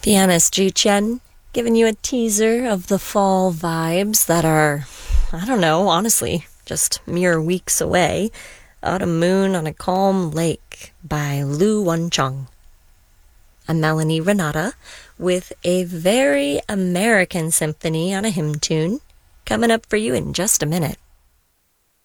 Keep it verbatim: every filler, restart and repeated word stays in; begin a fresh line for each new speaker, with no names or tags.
Pianist Ju Chen, giving you a teaser of the fall vibes that are, I don't know, honestly, just mere weeks away. Autumn Moon on a Calm Lake by Lu Wunchong. I'm Melanie Renata with a very American symphony on a hymn tune coming up for you in just a minute.